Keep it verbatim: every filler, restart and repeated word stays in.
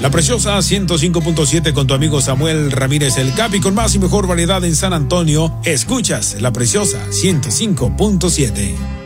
La Preciosa ciento cinco punto siete con tu amigo Samuel Ramírez el Capi, con más y mejor variedad en San Antonio. Escuchas La Preciosa ciento cinco punto siete.